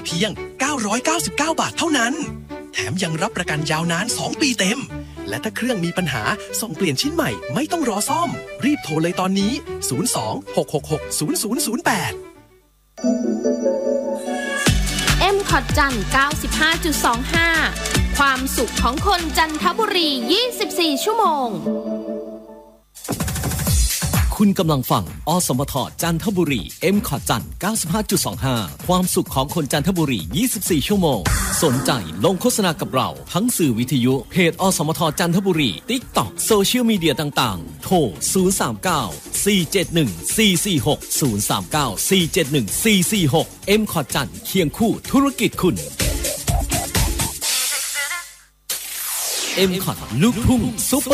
เพียง999 บาทเท่านั้นแถมยังรับประกันยาวนาน2 ปีเต็มและถ้าเครื่องมีปัญหาส่งเปลี่ยนชิ้นใหม่ไม่ต้องรอซ่อมรีบโทรเลยตอนนี้02-666-0008 M-Cot จันทร์ 95.25 ความสุขของคนจันทบุรี24ชั่วโมงคุณกำลังฟังอสมทจันทบุรี M-Cot จันทร์ 95.25 ความสุขของคนจันทบุรี24ชั่วโมงสนใจลงโฆษณากับเราทั้งสื่อวิทยุเพจอสมทจันทบุรี TikTok โซเชียลมีเดียต่างๆโทร039-471-446 M-Cot จันทร์เคียงคู่ธุรกิจคุณ M-Cot ลูกทุ่งซุปเปอร์